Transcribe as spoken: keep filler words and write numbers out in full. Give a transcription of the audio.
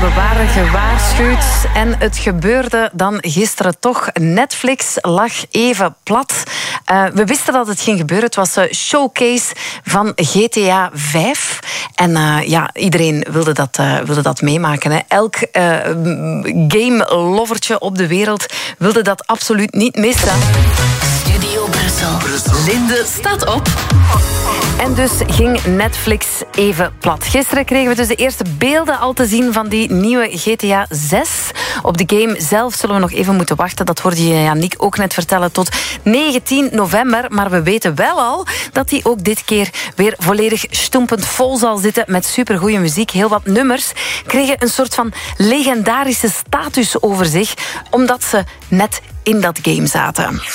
we waren gewaarschuwd en het gebeurde dan gisteren toch. Netflix lag even plat. Uh, we wisten dat het ging gebeuren. Het was een showcase van G T A vijf. En uh, ja, iedereen wilde dat, uh, wilde dat meemaken. Hè. Elk uh, game-lovertje op de wereld wilde dat absoluut niet missen. Studio Brussel. Brussel. Linde staat op. En dus ging Netflix even plat. Gisteren kregen we dus de eerste beelden al te zien van die nieuwe G T A zes. Op de game zelf zullen we nog even moeten wachten. Dat hoorde je Yannick ook net vertellen tot negentien november. Maar we weten wel al dat die ook dit keer weer volledig stoempend vol zal zitten met supergoeie muziek. Heel wat nummers kregen een soort van legendarische status over zich, omdat ze net in dat game zaten.